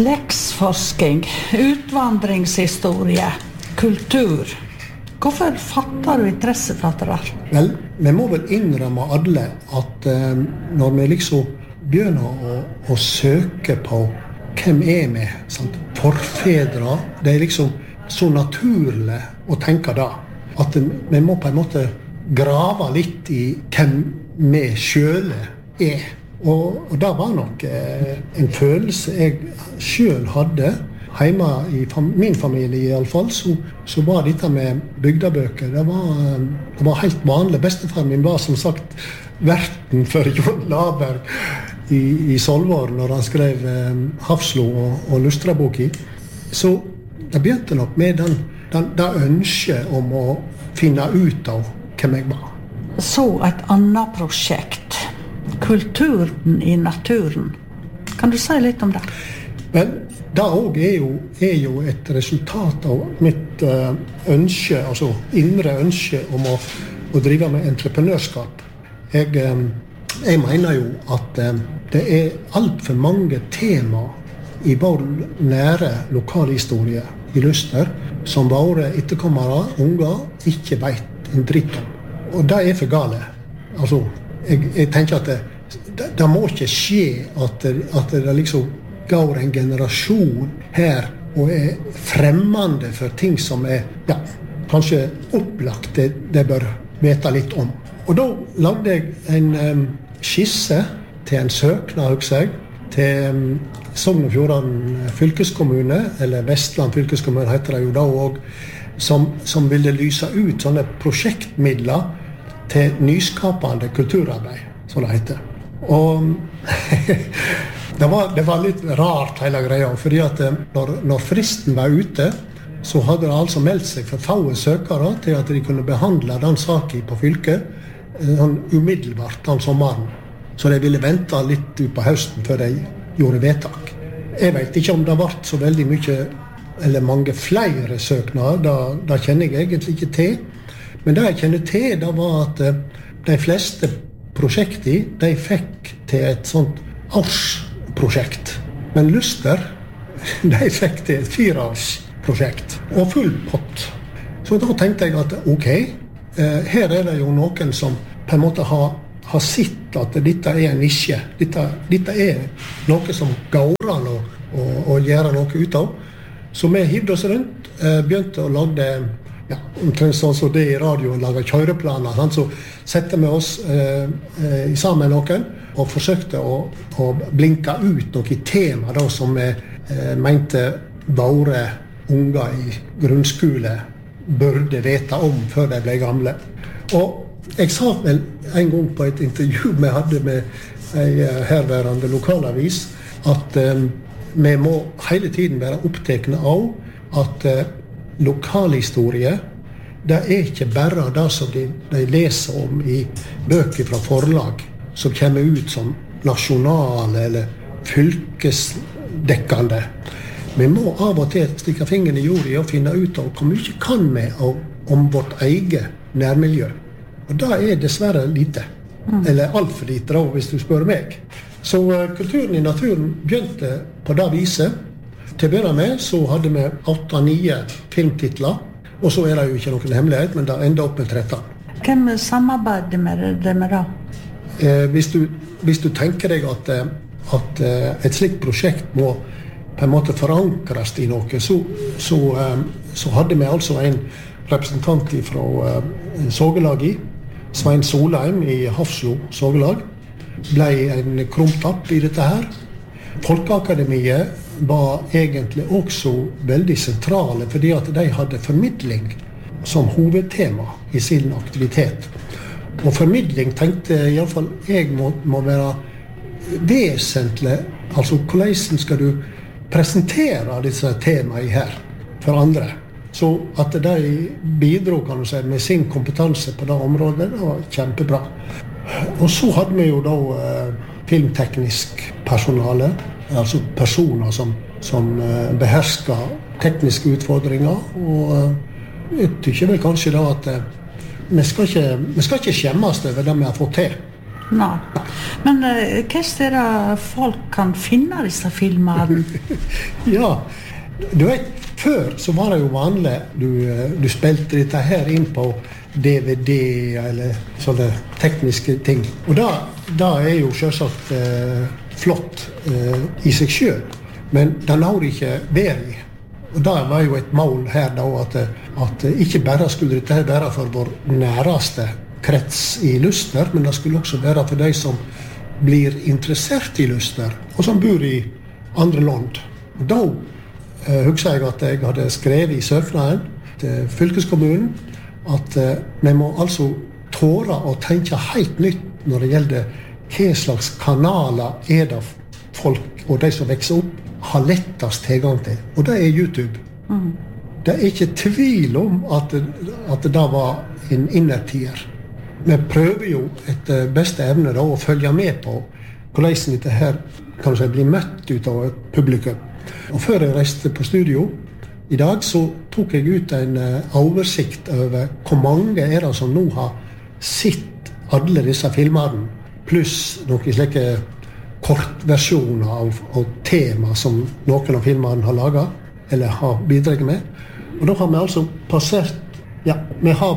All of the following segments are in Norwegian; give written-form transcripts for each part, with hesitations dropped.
Lektsforsking, utvandringshistorie, kultur. Hvorfor fatter du interesse for det der? Vel, vi må vel innrømme alle at når vi liksom begynner å søke på hvem vi, sant? Forfedre, det liksom så naturlig å tenke da, at vi må på en måte grave litt i hvem vi selv Og det var nok en følelse jeg selv hadde. Hjemme i min familie i alle fall, så var dette med bygdebøker. Det var helt vanlig. Bestefaren min var som sagt verten for John Laberg i Solvår når han skrev Hafslo og Lustraboki. Så det begynte nok med det ønsket om å finne ut av hvem jeg var. Så et annet prosjekt. Kulturen i naturen. Kan du si litt om det? Men det også er jo et resultat av mitt ønske, altså indre ønske om å drive med entreprenørskap. Jeg mener jo at det er alt for mange tema i vår nære lokalhistorie i Luster som våre etterkommere, unger, ikke vet en dritt om. Og det er for gale. Altså, jeg tenker at det må ikke skje at det liksom går en generasjon her og er fremmende for ting som kanskje opplagt det bør vite litt om. Og da lagde jeg en skisse til en søknad, husker jeg, til Sogn og Fjordane fylkeskommune, eller Vestland fylkeskommune heter det jo da også, som ville lyse ut sånne prosjektmidler til nyskapende kulturarbeid, som det heter. Og det var litt rart hele greia, fordi at når fristen var ute, så hadde det altså meldt seg for få søkere til at de kunne behandle den saken på fylket umiddelbart den sommeren. Så de ville vente litt ut på høsten før de gjorde vedtak. Jeg vet ikke om det ble så veldig mye, eller mange flere søknader, det kjenner jeg egentlig ikke til. Men det jeg kjenner til, det var at de fleste prosjekter, de fikk til et sånt årsprosjekt. Men Luster, de fikk til et 4-årsprosjekt, og full pott. Så da tenkte jeg at ok, her er det jo noen som på en måte har sett at dette er en nisje. Dette er noe som går an å gjøre noe ut av. Så vi hivde oss rundt, begynte å lage omtrent sånn som det i radioen lager kjøreplaner, så sette vi oss sammen med noen og forsøkte å blinke ut noen tema da, som vi mente våre unger i grunnskole burde vite om før de ble gamle. Og jeg sa vel en gang på et intervju vi hadde med en herværende lokalavis at vi må hele tiden være opptekne av at lokalhistorie, det er ikke bare det som de leser om i bøker fra forlag, som kommer ut som nasjonale eller fylkesdekkende. Vi må av og til stikke fingeren i jorda og finne ut av hvor mye kan vi om vårt eget nærmiljø. Og det er dessverre lite. Eller alt for lite, da, hvis du spør meg. Så kulturen i naturen begynte på det viset. Til å begynne med så hadde vi 8-9 filmtitler, og så er det jo ikke noen hemmelighet, men det enda opp med 13. Hvem samarbeider med det med da? Hvis du tenker deg at et slikt prosjekt må på en måte forankres i noe, så hadde vi altså en representant fra sågelaget, Svein Solheim i Hafslo sågelag, ble en krumtapp i dette her. Folkeakademiet var egentlig også veldig sentrale, fordi at de hadde formidling som hovedtema i sin aktivitet. Og formidling tenkte i alle fall jeg må være vesentlig, altså hvordan skal du presentere disse temaene her for andre. Så at de bidro, kan du si, med sin kompetanse på det området, det var kjempebra. Og så hadde vi jo da filmteknisk personale, altså personer som behersker tekniske utfordringer, og jeg tykker vel kanskje da at vi skal ikke skjemmes over det vi har fått til. Nei. Men hva er det folk kan finne disse filmene? Ja, du vet, før så var det jo vanlig, du spilte dette her inn på DVD eller sånne tekniske ting. Og da er jo selvsagt flott i seg selv, men det lar det ikke være i. Og det var jo et mål her da, at ikke bare skulle dette her være for vår næreste krets i Luster, men det skulle også være for de som blir interessert i Luster, og som bor i andre land. Og da husker jeg at jeg hadde skrevet i søknaden til fylkeskommunen at vi må altså tåre å tenke helt nytt når det gjelder hva slags kanaler er det folk og de som vokser opp har lettest tilgang til. Og det er YouTube. Det er ikke tvil om at det var en innertier. Vi prøver jo etter beste evne da, å følge med på hvordan dette her kan si, blir møtt ut av et publikum. Og før jeg reiste på studio i dag, så tok jeg ut en oversikt over hvor mange er det som nå har sett alle disse filmene, pluss noen slike kortversjoner av tema som noen av filmene har laget, eller har bidraget med. Og da har vi altså passert, ja, vi har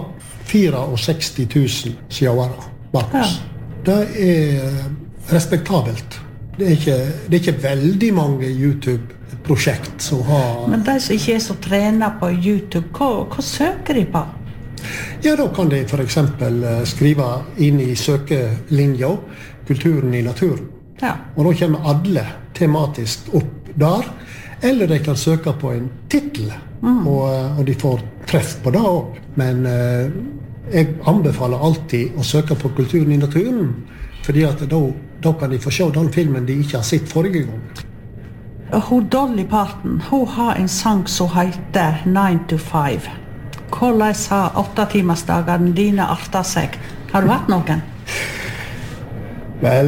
64 000 seere bak oss. Det er respektabelt. Det er ikke veldig mange YouTube-prosjekt som har... Men de som ikke er så trenet på YouTube, hva søker de på? Ja, da kan de for eksempel skrive inn i søkelinja kulturen i naturen. Ja. Og da kommer alle tematisk opp der. Eller de kan søke på en titel, og de får treff på det også. Men jeg anbefaler alltid å søke på kulturen i naturen, fordi at da kan de få se den filmen de ikke har sett forrige gang. Hun Dolly Parton, hun har en sang som heter 9 to 5. Hvordan har 8-timersdagene dine artet seg? Har du hatt noen? Vel,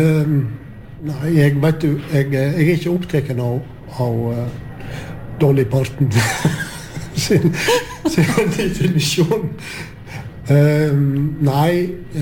nei, jeg vet du, jeg er ikke opptatt av Dolly Parton sin definisjon. Nei,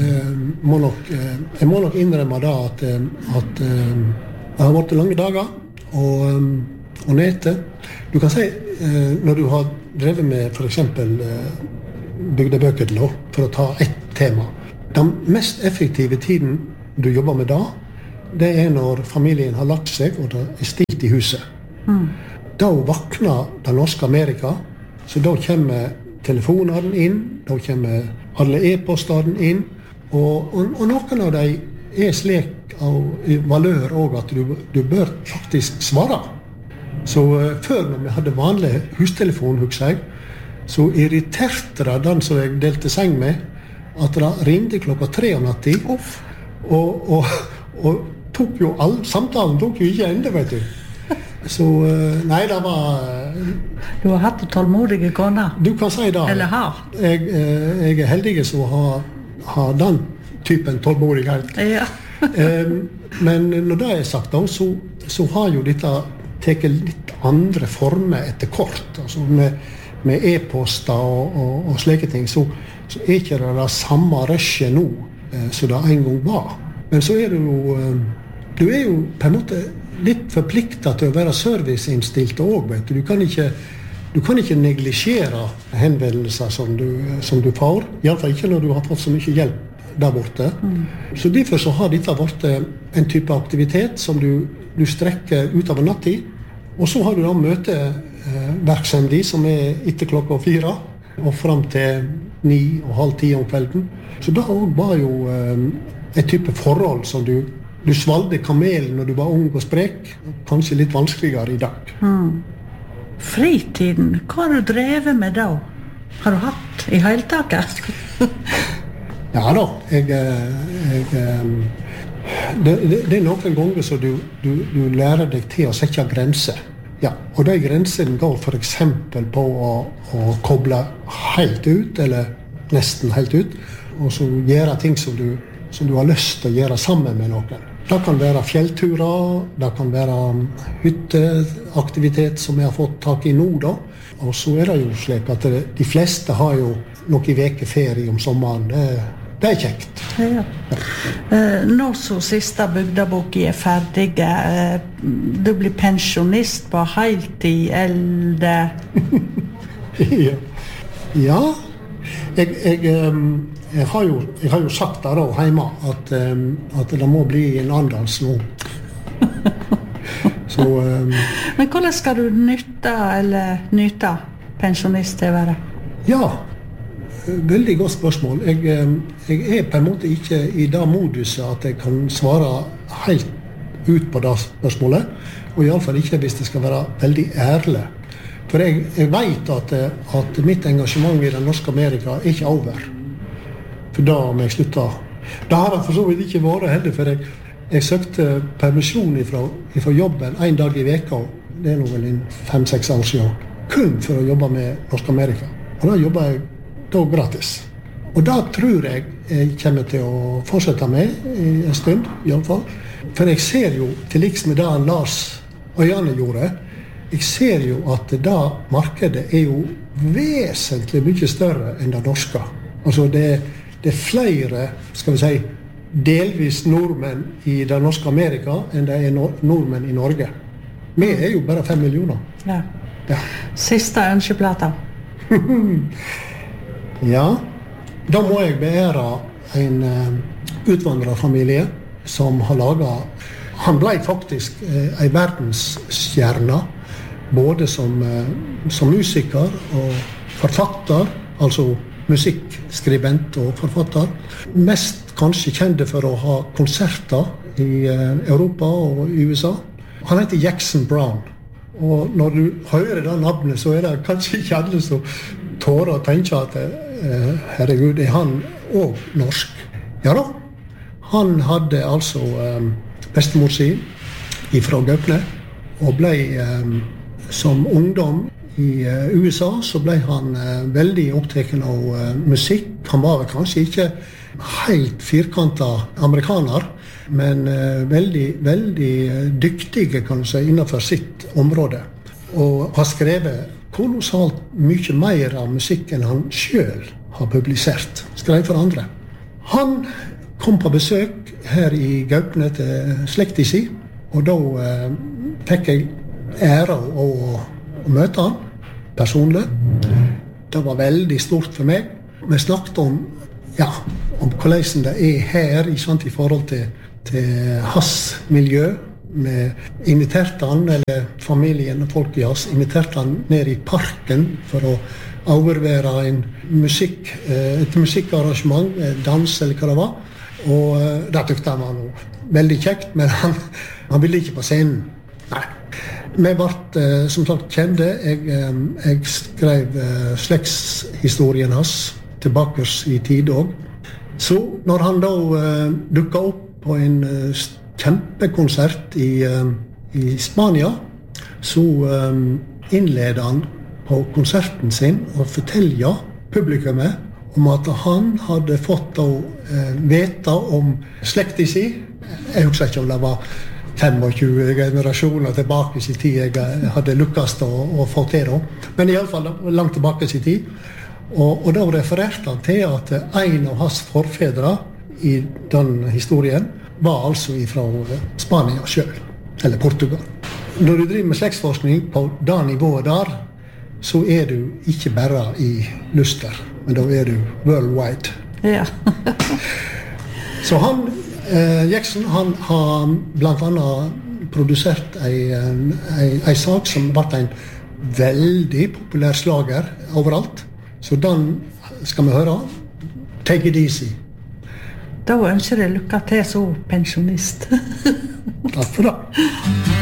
jeg må nok innrømme da at det har vært lange dager og nete. Du kan si, når du har drevet med for eksempel bygdebøker for å ta ett tema, den mest effektive tiden du jobber med da, det er når familien har lagt seg og det er stilt i huset. Da vakner det norske Amerika, så da kommer telefonene inn, da kommer alle e-postene inn, og noen av dem er slik av valør også at du bør faktisk svare. Så før når vi hadde vanlig hustelefon, husker jeg, så irriterte det den som jeg delte seng med, at det ringte 3 om natten, og tok jo samtalen tok jo ikke ende, vet du. Så nei, det var... Du har hatt tålmodige koner? Du kan si det. Eller har? Jeg er heldig som har den typen tålmodighet. Ja. Men når det er sagt da, så har jo dette tatt litt andre former etter kort. Altså med e-poster og slike ting, så er ikke det samme rushet nå som det en gang var. Men så er du er jo på en måte litt forpliktet til å være serviceinnstilt også, vet du. Du kan ikke neglisjere henvendelser som du får, i alle fall ikke når du har fått så mye hjelp der borte. Så derfor så har dette vært en type aktivitet som du strekker ut av en nattid, og så har du da møtevirksomhet som er etter 4:00 og frem til 9 og halv 10 om kvelden. Så det var jo en type forhold som du svalgte kamelen når du var ung og sprek, kanskje litt vanskeligere i dag. Fritiden, hva har du drevet med da? Har du hatt i hele taket? Ja da, det er noen ganger så du lærer deg til å sette grenser. Ja, og de grensene går for eksempel på å koble helt ut, eller nesten helt ut, og så gjøre ting som du har lyst til å gjøre sammen med noen. Det kan være fjellturer, det kan være hytteaktivitet som jeg har fått tak i nå da. Og så er det jo slik at de fleste har jo noen veker ferie om sommeren. Det kjekt. Ja. Når så siste bygdaboken ferdig, du blir pensjonist på heltid, eller? Ja. Jeg har jo sagt der da hjemme at det må bli en andals nå. Så, Men hvordan skal du nyte pensjonist til å være? Ja, veldig godt spørsmål. Jeg på en måte ikke i det moduset at jeg kan svare helt ut på det spørsmålet, og i alle fall ikke hvis det skal være veldig ærlig. For jeg vet at mitt engasjement i den norske Amerika er ikke over. For da må jeg slutte. Det har det for så vidt ikke vært heller, for jeg søkte permisjon fra jobben en dag i veka, det er nå vel 5-6 år siden, kun for å jobbe med norsk Amerika. Og da jobber jeg da gratis. Og da tror jeg kommer til å fortsette med i en stund, i alle fall. For jeg ser jo, til liks med det Lars og Janne gjorde, jeg ser jo at det markedet er jo vesentlig mye større enn det norske. Altså det er flere, skal vi si, delvis nordmenn i det norske Amerika enn det er nordmenn i Norge. Vi er jo bare 5 millioner. Ja. Ja. Siste ønskeplata. Ja, da må jeg beære en utvandrerfamilie som har laget, han ble faktisk en verdensstjerne, både som musiker og forfatter, altså musikkskribent og forfatter. Mest kanskje kjente for å ha konserter i Europa og i USA. Han heter Jackson Browne. Og når du hører det navnet, så er det kanskje ikke alle som tårer å tenke at herregud, er han også norsk? Ja da, han hadde altså bestemor sin fra Gaupne, og ble som ungdom i USA, så ble han veldig opptatt av musikk. Han var vel kanskje ikke helt firkantet amerikaner, men veldig, veldig dyktige, kan du si, innenfor sitt område. Og har skrevet kolossalt mye mer av musikk enn han selv har publisert. Skrev for andre. Han kom på besøk her i Gaupne til slekta si, og da fikk jeg ære å møte han personlig. Det var veldig stort for meg. Vi snakket om hvordan det er her i forhold til hans miljø. Vi inviterte han, eller familien og folk i oss, inviterte han ned i parken for å overvære et musikkarrangement, dans eller hva det var. Og det tykte han var noe veldig kjekt, men han ville ikke på scenen. Nei. Vi ble som sagt kjente. Jeg skrev slektshistorien hans tilbake i tid også. Så når han da dukket opp på en kjempekonsert i Spania, så innledet han på konserten sin og fortalte publikummet om at han hadde fått vite om slekta si. Jeg husker ikke om det var 25 generasjoner tilbake i tid jeg hadde lukkast å få til da. Men i alle fall langt tilbake i tid. Og da refererte han til at en av hans forfedre i den historien var altså fra Spania selv, eller Portugal. Når du driver med slektsforskning på det nivået der, så er du ikke bare i Luster, men da er du worldwide. Ja. Så Jackson, han har blant annet produsert en sak som ble en veldig populær slager overalt. Så den skal vi høre. Take it easy. Da ønsker jeg lykke til som pensjonist. Takk for det.